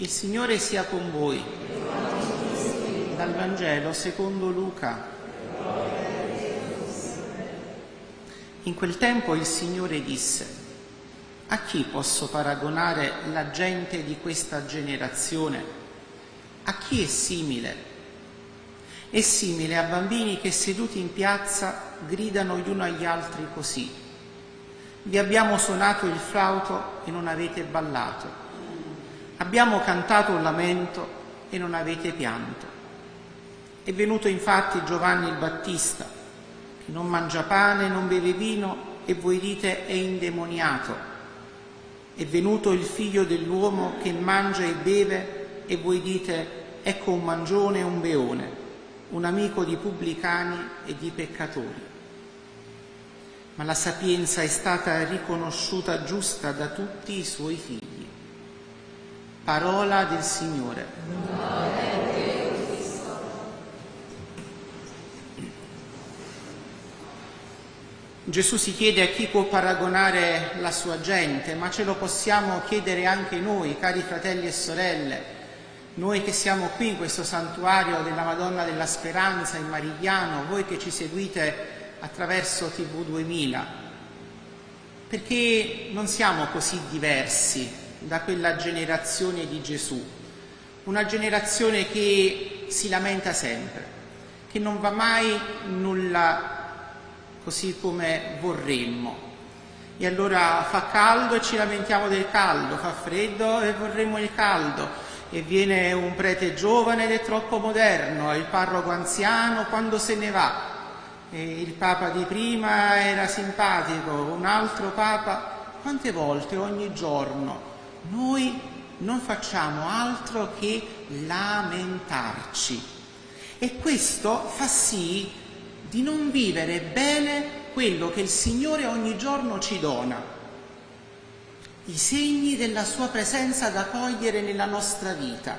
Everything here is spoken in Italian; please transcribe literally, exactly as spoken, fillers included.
Il Signore sia con voi. Dal Vangelo secondo Luca. In quel tempo il Signore disse: a chi posso paragonare la gente di questa generazione? A chi è simile? È simile a bambini che seduti in piazza gridano gli uni agli altri così: vi abbiamo suonato il flauto e non avete ballato, abbiamo cantato un lamento e non avete pianto. È venuto infatti Giovanni il Battista, che non mangia pane, non beve vino, e voi dite è indemoniato. È venuto il figlio dell'uomo che mangia e beve, e voi dite ecco un mangione e un beone, un amico di pubblicani e di peccatori. Ma la sapienza è stata riconosciuta giusta da tutti i suoi figli. Parola del Signore. Gesù si chiede a chi può paragonare la sua gente, ma ce lo possiamo chiedere anche noi, cari fratelli e sorelle, noi che siamo qui in questo santuario della Madonna della Speranza in Marigliano, voi che ci seguite attraverso tivù duemila, perché non siamo così diversi da quella generazione di Gesù, una generazione che si lamenta sempre, che non va mai nulla così come vorremmo. E allora fa caldo e ci lamentiamo del caldo, fa freddo e vorremmo il caldo, e viene un prete giovane ed è troppo moderno, e il parroco anziano quando se ne va, e il papa di prima era simpatico, un altro papa. Quante volte ogni giorno noi non facciamo altro che lamentarci, e questo fa sì di non vivere bene quello che il Signore ogni giorno ci dona, i segni della sua presenza da cogliere nella nostra vita.